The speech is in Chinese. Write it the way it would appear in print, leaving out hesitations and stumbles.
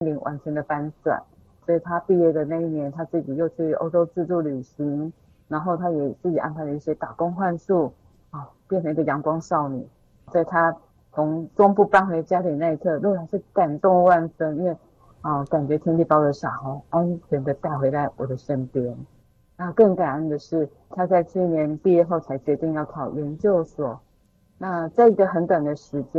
完全的翻转。所以他毕业的那一年，他自己又去欧洲自助旅行，然后他也自己安排了一些打工换宿，变成一个阳光少女。所以他从中部搬回家里那一刻，陆然是感动万分，因为感觉天地包的傻安全的带回来我的身边。那更感恩的是，他在去年毕业后才决定要考研究所。那在一个很短的时间。